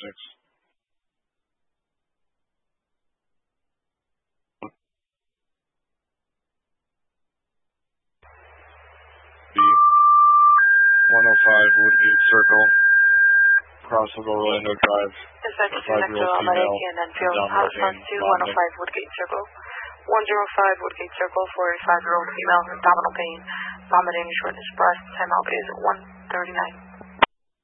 B 105 Woodgate Circle, crossing Orlando Drive. Dispatch to Nectar Almatic and Enfield, House Bus 2 105 Woodgate Circle. 105 Woodgate Circle for a 5-year-old female with abdominal pain, vomiting, shortness of breath. Timeout is 1:39.